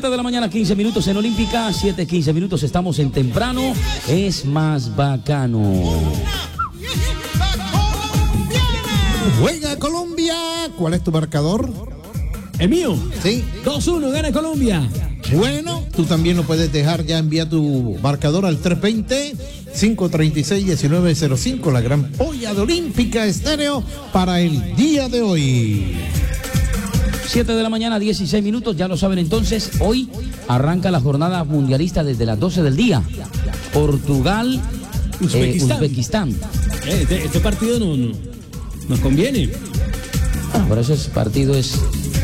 7 de la mañana, 15 minutos en Olímpica, 7:15 minutos, estamos en temprano, es más bacano. Juega Colombia, ¿cuál es tu marcador? ¿El mío? Sí. 2-1, gana Colombia. Bueno, tú también lo puedes dejar, ya envía tu marcador al 320-536-1905, la gran polla de Olímpica Estéreo para el día de hoy. 7 de la mañana, 16 minutos, ya lo saben entonces, hoy arranca la jornada mundialista desde las 12 del día. Portugal, Uzbekistán. Este partido no nos conviene. Por eso ese partido es,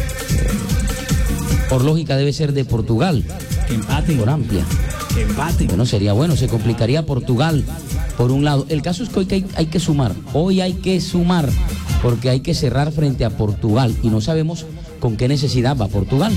por lógica debe ser de Portugal. Que empate. Por amplia. Que empate. Bueno, sería bueno, se complicaría Portugal por un lado. El caso es que hoy hay que sumar, porque hay que cerrar frente a Portugal y no sabemos con qué necesidad va Portugal.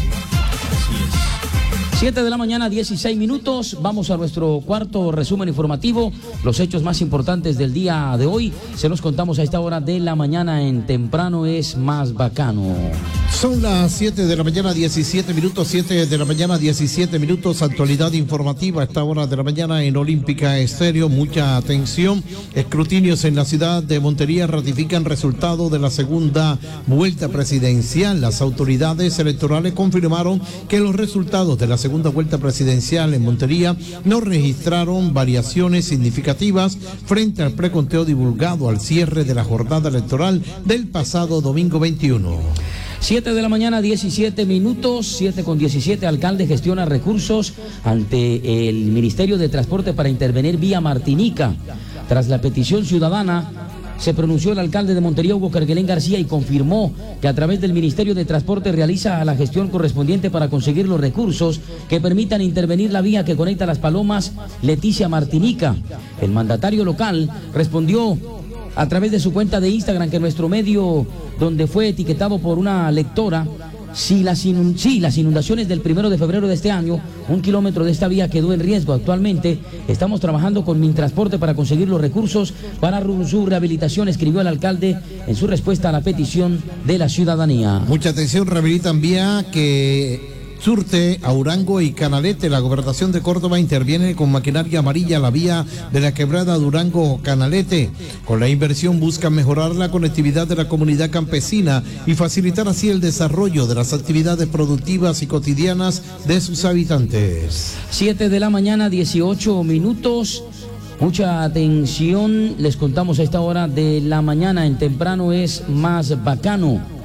7 de la mañana, 16 minutos, vamos a nuestro cuarto resumen informativo, los hechos más importantes del día de hoy, se los contamos a esta hora de la mañana en Temprano es más bacano. Son las 7 de la mañana, 17 minutos, 7 de la mañana, 17 minutos, actualidad informativa a esta hora de la mañana en Olímpica Estéreo, mucha atención, escrutinios en la ciudad de Montería ratifican resultado de la segunda vuelta presidencial, las autoridades electorales confirmaron que los resultados de la segunda vuelta presidencial en Montería no registraron variaciones significativas frente al preconteo divulgado al cierre de la jornada electoral del pasado domingo 21. 7 de la mañana, 17 minutos, 7:17, alcalde gestiona recursos ante el Ministerio de Transporte para intervenir vía Martinica. Tras la petición ciudadana, se pronunció el alcalde de Montería, Hugo Kerguelén García, y confirmó que a través del Ministerio de Transporte realiza la gestión correspondiente para conseguir los recursos que permitan intervenir la vía que conecta Las Palomas, Leticia, Martinica. El mandatario local respondió a través de su cuenta de Instagram que nuestro medio, donde fue etiquetado por una lectora, las inundaciones del 1 de febrero de este año, 1 kilómetro de esta vía quedó en riesgo. Actualmente estamos trabajando con Mintransporte para conseguir los recursos para su rehabilitación, escribió el alcalde en su respuesta a la petición de la ciudadanía. Mucha atención, rehabilitan vía que surte a Durango y Canalete. La gobernación de Córdoba interviene con maquinaria amarilla la vía de la quebrada Durango-Canalete. Con la inversión buscan mejorar la conectividad de la comunidad campesina y facilitar así el desarrollo de las actividades productivas y cotidianas de sus habitantes. 7 de la mañana, 18 minutos. Mucha atención, les contamos a esta hora de la mañana en Temprano es más bacano.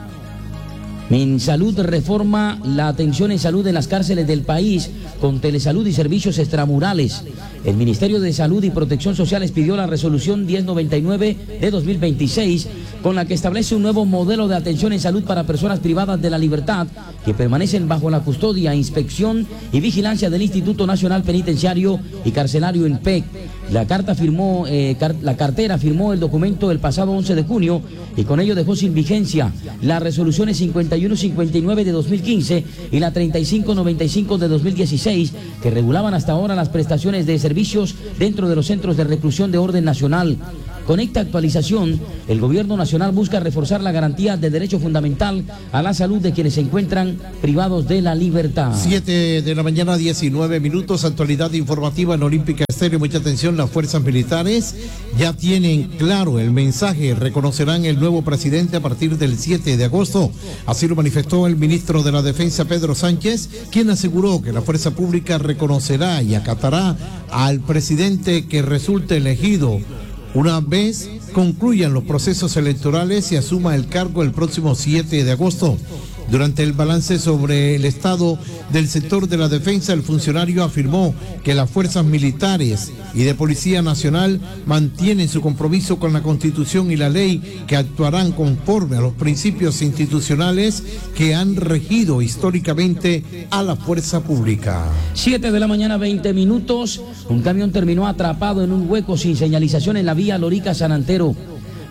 Minsalud reforma la atención en salud en las cárceles del país con telesalud y servicios extramurales. El Ministerio de Salud y Protección Social expidió la resolución 1099 de 2026 con la que establece un nuevo modelo de atención en salud para personas privadas de la libertad que permanecen bajo la custodia, inspección y vigilancia del Instituto Nacional Penitenciario y Carcelario INPEC. La cartera firmó el documento el pasado 11 de junio y con ello dejó sin vigencia las resoluciones 5159 de 2015 y la 3595 de 2016 que regulaban hasta ahora las prestaciones de servicios dentro de los centros de reclusión de orden nacional. Con esta actualización, el gobierno nacional busca reforzar la garantía de derecho fundamental a la salud de quienes se encuentran privados de la libertad. 7 de la mañana, 19 minutos, actualidad informativa en Olímpica Estéreo. Mucha atención, las fuerzas militares ya tienen claro el mensaje, reconocerán el nuevo presidente a partir del 7 de agosto. Así lo manifestó el ministro de la Defensa, Pedro Sánchez, quien aseguró que la fuerza pública reconocerá y acatará al presidente que resulte elegido una vez concluyan los procesos electorales y asuma el cargo el próximo 7 de agosto. Durante el balance sobre el estado del sector de la defensa, el funcionario afirmó que las fuerzas militares y de Policía Nacional mantienen su compromiso con la Constitución y la ley, que actuarán conforme a los principios institucionales que han regido históricamente a la fuerza pública. 7 de la mañana, 20 minutos. Un camión terminó atrapado en un hueco sin señalización en la vía Lorica-San Antero.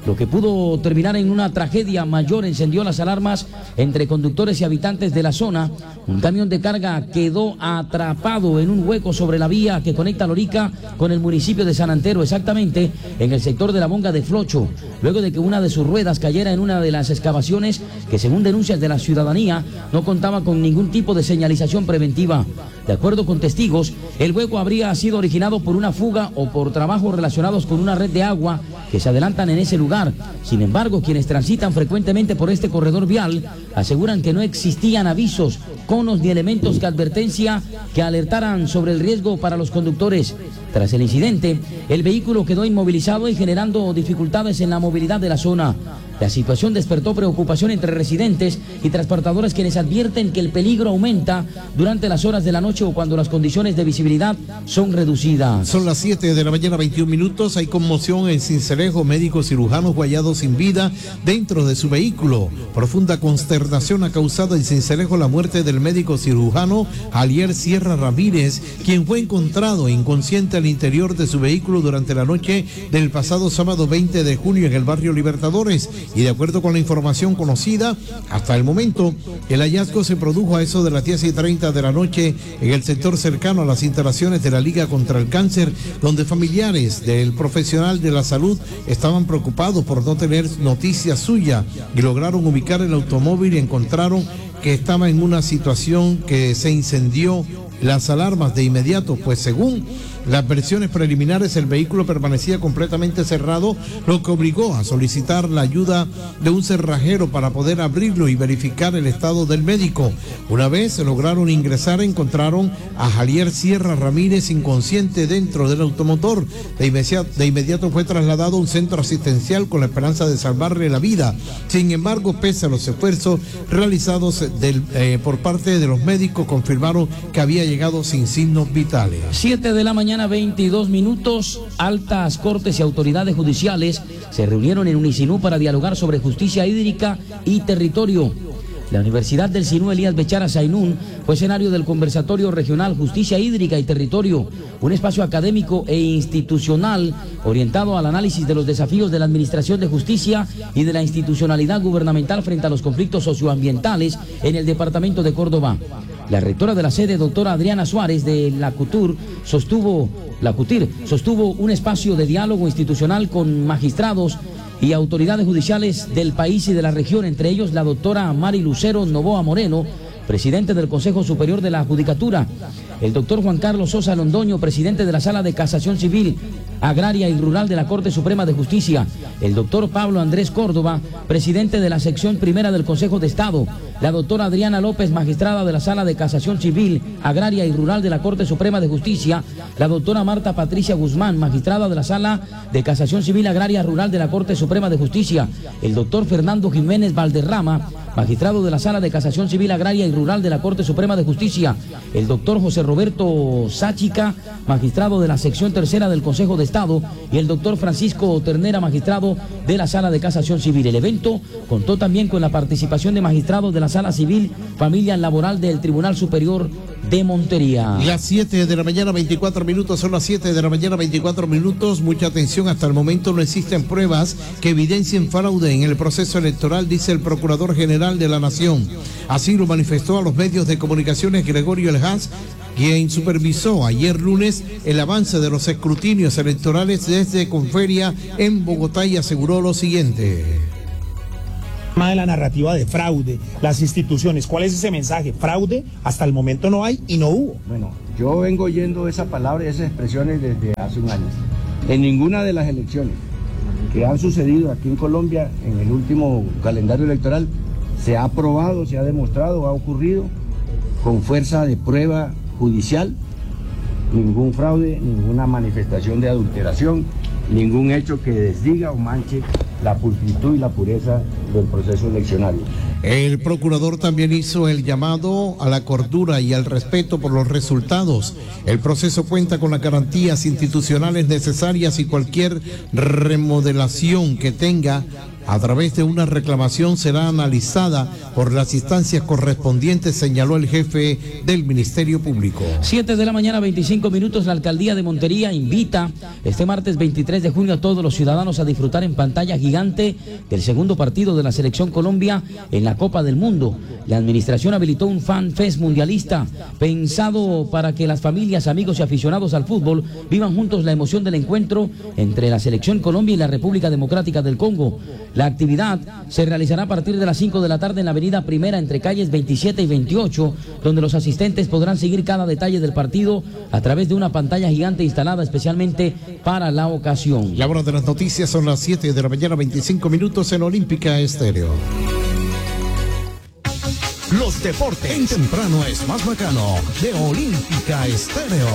Lo que pudo terminar en una tragedia mayor encendió las alarmas entre conductores y habitantes de la zona. Un camión de carga quedó atrapado en un hueco sobre la vía que conecta Lorica con el municipio de San Antero, exactamente en el sector de la Bonga de Flocho, luego de que una de sus ruedas cayera en una de las excavaciones que, según denuncias de la ciudadanía, no contaba con ningún tipo de señalización preventiva. De acuerdo con testigos, el hueco habría sido originado por una fuga o por trabajos relacionados con una red de agua que se adelantan en ese lugar. Sin embargo, quienes transitan frecuentemente por este corredor vial aseguran que no existían avisos, conos ni elementos de advertencia que alertaran sobre el riesgo para los conductores. Tras el incidente, el vehículo quedó inmovilizado y generando dificultades en la movilidad de la zona. La situación despertó preocupación entre residentes y transportadores, quienes advierten que el peligro aumenta durante las horas de la noche o cuando las condiciones de visibilidad son reducidas. Son las 7 de la mañana, 21 minutos. Hay conmoción en Sincelejo. Médicos cirujanos hallados sin vida dentro de su vehículo. Profunda consternación ha causado en Sincelejo la muerte del médico cirujano Jalier Sierra Ramírez, quien fue encontrado inconsciente al interior de su vehículo durante la noche del pasado sábado 20 de junio en el barrio Libertadores. Y de acuerdo con la información conocida, hasta el momento, el hallazgo se produjo a eso de las 10:30 de la noche en el sector cercano a las instalaciones de la Liga contra el Cáncer, donde familiares del profesional de la salud estaban preocupados por no tener noticias suya y lograron ubicar el automóvil y encontraron que estaba en una situación que se incendió. Las alarmas de inmediato, pues según las versiones preliminares, el vehículo permanecía completamente cerrado, lo que obligó a solicitar la ayuda de un cerrajero para poder abrirlo y verificar el estado del médico. Una vez se lograron ingresar, encontraron a Jalier Sierra Ramírez inconsciente dentro del automotor. De inmediato fue trasladado a un centro asistencial con la esperanza de salvarle la vida. Sin embargo, pese a los esfuerzos realizados por parte de los médicos, confirmaron que había llegado sin signos vitales. 7 de la mañana, 22 minutos. Altas cortes y autoridades judiciales se reunieron en Unicinú para dialogar sobre justicia hídrica y territorio. La Universidad del Sinú Elías Bechara Zainún fue escenario del conversatorio regional Justicia Hídrica y Territorio, un espacio académico e institucional orientado al análisis de los desafíos de la administración de justicia y de la institucionalidad gubernamental frente a los conflictos socioambientales en el departamento de Córdoba. La rectora de la sede, doctora Adriana Suárez de la CUTIR, sostuvo un espacio de diálogo institucional con magistrados y autoridades judiciales del país y de la región, entre ellos la doctora Mari Lucero Novoa Moreno, presidente del Consejo Superior de la Judicatura, el doctor Juan Carlos Sosa Londoño, presidente de la Sala de Casación Civil, Agraria y Rural de la Corte Suprema de Justicia, el doctor Pablo Andrés Córdoba, presidente de la sección primera del Consejo de Estado, la doctora Adriana López, magistrada de la Sala de Casación Civil, Agraria y Rural de la Corte Suprema de Justicia, la doctora Marta Patricia Guzmán, magistrada de la Sala de Casación Civil, Agraria y Rural de la Corte Suprema de Justicia, el doctor Fernando Jiménez Valderrama, magistrado de la Sala de Casación Civil, Agraria y Rural de la Corte Suprema de Justicia, el doctor José Roberto Sáchica, magistrado de la sección tercera del Consejo de Estado, y el doctor Francisco Ternera, magistrado de la Sala de Casación Civil. El evento contó también con la participación de magistrados de la Sala Civil, Familia Laboral del Tribunal Superior de Montería. Las 7 de la mañana, 24 minutos, son las 7 de la mañana, 24 minutos. Mucha atención, hasta el momento no existen pruebas que evidencien fraude en el proceso electoral, dice el Procurador General de la Nación. Así lo manifestó a los medios de comunicaciones Gregorio Elhaz, quien supervisó ayer lunes el avance de los escrutinios electorales desde Conferia en Bogotá y aseguró lo siguiente. De la narrativa de fraude, las instituciones, ¿cuál es ese mensaje? Fraude, hasta el momento no hay y no hubo. Bueno, yo vengo oyendo esa palabra y esas expresiones desde hace un año. En ninguna de las elecciones que han sucedido aquí en Colombia, en el último calendario electoral, se ha probado, se ha demostrado, ha ocurrido con fuerza de prueba judicial, ningún fraude, ninguna manifestación de adulteración, ningún hecho que desdiga o manche la pulcritud y la pureza del proceso eleccionario. El procurador también hizo el llamado a la cordura y al respeto por los resultados. El proceso cuenta con las garantías institucionales necesarias y cualquier remodelación que tenga a través de una reclamación será analizada por las instancias correspondientes, señaló el jefe del Ministerio Público. 7 de la mañana, 25 minutos. La alcaldía de Montería invita este martes 23 de junio a todos los ciudadanos a disfrutar en pantalla gigante del segundo partido de la Selección Colombia en la Copa del Mundo. La administración habilitó un Fan Fest mundialista pensado para que las familias, amigos y aficionados al fútbol vivan juntos la emoción del encuentro entre la Selección Colombia y la República Democrática del Congo. La actividad se realizará a partir de las 5 de la tarde en la avenida Primera entre calles 27 y 28, donde los asistentes podrán seguir cada detalle del partido a través de una pantalla gigante instalada especialmente para la ocasión. La hora de las noticias son las 7 de la mañana, 25 minutos en Olímpica Estéreo. Los deportes en temprano es más bacano de Olímpica Estéreo.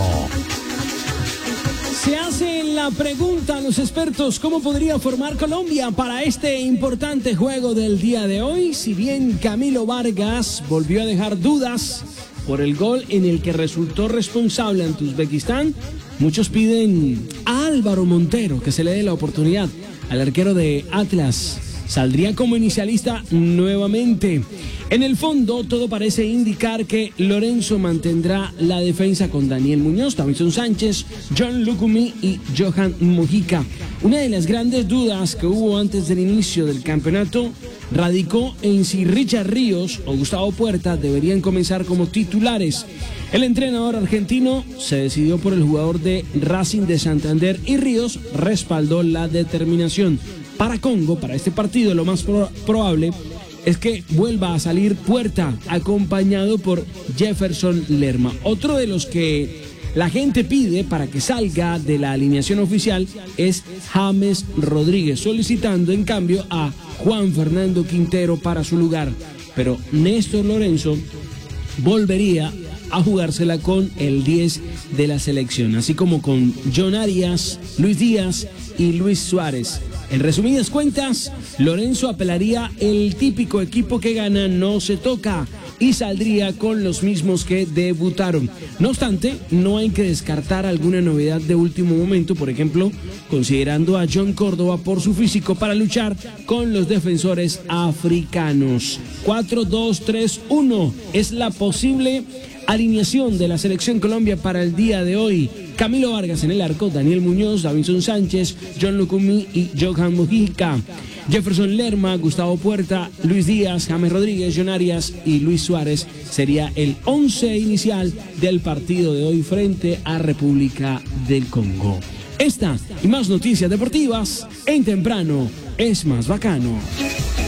Se hace la pregunta a los expertos: ¿cómo podría formar Colombia para este importante juego del día de hoy? Si bien Camilo Vargas volvió a dejar dudas por el gol en el que resultó responsable ante Uzbekistán, muchos piden a Álvaro Montero que se le dé la oportunidad al arquero de Atlas. Saldría como inicialista nuevamente. En el fondo, todo parece indicar que Lorenzo mantendrá la defensa con Daniel Muñoz, Davinson Sánchez, John Lucumí y Johan Mojica. Una de las grandes dudas que hubo antes del inicio del campeonato radicó en si Richard Ríos o Gustavo Puerta deberían comenzar como titulares. El entrenador argentino se decidió por el jugador de Racing de Santander y Ríos respaldó la determinación. Para Congo, para este partido, lo más probable es que vuelva a salir Puerta, acompañado por Jefferson Lerma. Otro de los que la gente pide para que salga de la alineación oficial es James Rodríguez, solicitando en cambio a Juan Fernando Quintero para su lugar. Pero Néstor Lorenzo volvería a jugársela con el 10 de la selección, así como con John Arias, Luis Díaz y Luis Suárez. En resumidas cuentas, Lorenzo apelaría el típico equipo que gana no se toca y saldría con los mismos que debutaron. No obstante, no hay que descartar alguna novedad de último momento, por ejemplo, considerando a John Córdoba por su físico para luchar con los defensores africanos. 4-2-3-1 es la posible alineación de la Selección Colombia para el día de hoy. Camilo Vargas en el arco, Daniel Muñoz, Davinson Sánchez, John Lucumí y Johan Mojica. Jefferson Lerma, Gustavo Puerta, Luis Díaz, James Rodríguez, John Arias y Luis Suárez sería el 11 inicial del partido de hoy frente a República del Congo. Esta y más noticias deportivas en Temprano es más bacano.